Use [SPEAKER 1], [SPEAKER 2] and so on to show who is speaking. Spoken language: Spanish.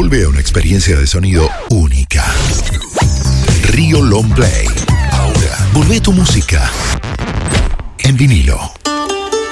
[SPEAKER 1] Volvé a una experiencia de sonido única. Río Long Play. Ahora, volvé tu música en vinilo.